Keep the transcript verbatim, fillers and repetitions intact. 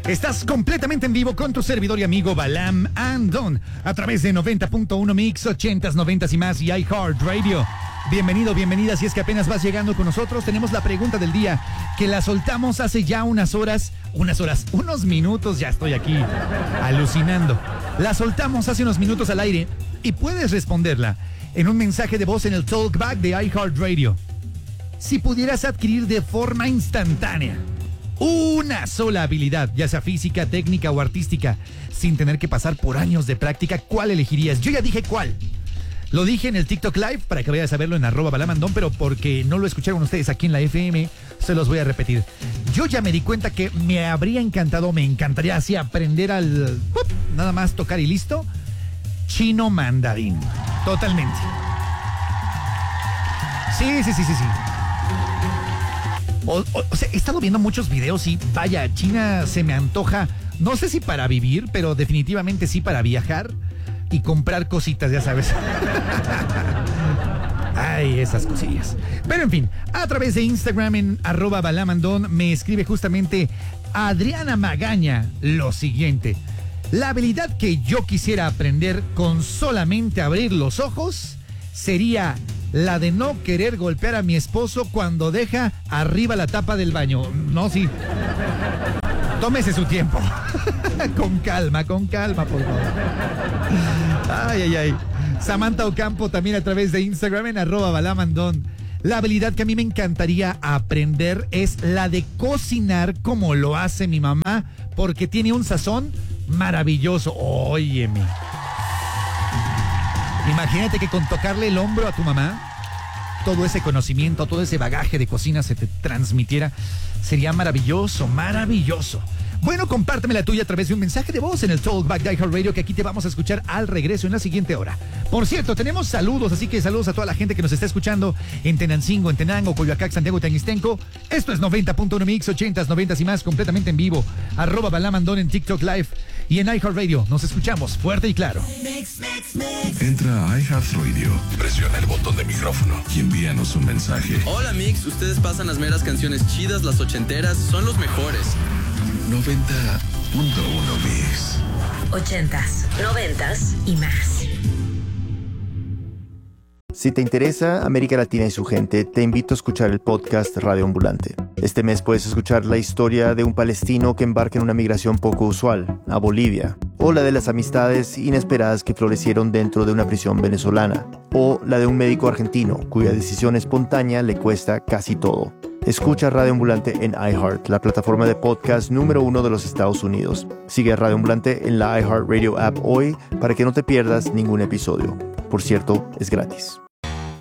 Estás completamente en vivo con tu servidor y amigo Balam Andon a través de noventa punto uno Mix, ochentas, noventas y más y iHeartRadio. Bienvenido, bienvenida. Si es que apenas vas llegando con nosotros, tenemos la pregunta del día que la soltamos hace ya unas horas, unas horas, unos minutos. Ya estoy aquí alucinando. La soltamos hace unos minutos al aire y puedes responderla en un mensaje de voz en el Talkback de iHeartRadio. Si pudieras adquirir de forma instantánea una sola habilidad, ya sea física, técnica o artística, sin tener que pasar por años de práctica, ¿cuál elegirías? Yo ya dije cuál. Lo dije en el TikTok Live para que vayas a verlo en arroba balamandón, pero porque no lo escucharon ustedes aquí en la F M, se los voy a repetir. Yo ya me di cuenta que me habría encantado, me encantaría así aprender al... ¡up! Nada más tocar y listo. Chino mandarín. Totalmente. Sí, sí, sí, sí, sí. O, o, o sea, he estado viendo muchos videos y vaya, China se me antoja, no sé si para vivir, pero definitivamente sí para viajar y comprar cositas, ya sabes. Ay, esas cosillas. Pero en fin, a través de Instagram en arroba balamandón me escribe justamente Adriana Magaña lo siguiente. La habilidad que yo quisiera aprender con solamente abrir los ojos sería la de no querer golpear a mi esposo cuando deja arriba la tapa del baño. No, sí. Tómese su tiempo. Con calma, con calma, por favor. Ay, ay, ay. Samantha Ocampo también a través de Instagram en arroba balamandón. La habilidad que a mí me encantaría aprender es la de cocinar como lo hace mi mamá, porque tiene un sazón maravilloso. Óyeme. Imagínate que con tocarle el hombro a tu mamá, todo ese conocimiento, todo ese bagaje de cocina se te transmitiera. Sería maravilloso, maravilloso. Bueno, compárteme la tuya a través de un mensaje de voz en el Talkback de iHeartRadio, que aquí te vamos a escuchar al regreso en la siguiente hora. Por cierto, tenemos saludos, así que saludos a toda la gente que nos está escuchando en Tenancingo, en Tenango, Coyoacán, Santiago, Tangistenco. Esto es noventa punto uno Mix, ochentas, noventas y más, completamente en vivo. Arroba Balamandón en TikTok Live y en iHeartRadio. Nos escuchamos fuerte y claro. Mix, mix, mix. Entra a iHeartRadio, presiona el botón de micrófono y envíanos un mensaje. Hola Mix, ustedes pasan las meras canciones chidas, las ochenteras, son los mejores. noventa punto uno Mix. Ochentas, noventas y más. Si te interesa América Latina y su gente, te invito a escuchar el podcast Radio Ambulante. Este mes puedes escuchar la historia de un palestino que embarca en una migración poco usual, a Bolivia, o la de las amistades inesperadas que florecieron dentro de una prisión venezolana, o la de un médico argentino cuya decisión espontánea le cuesta casi todo. Escucha Radio Ambulante en iHeart, la plataforma de podcast número uno de los Estados Unidos. Sigue a Radio Ambulante en la iHeartRadio app hoy para que no te pierdas ningún episodio. Por cierto, es gratis.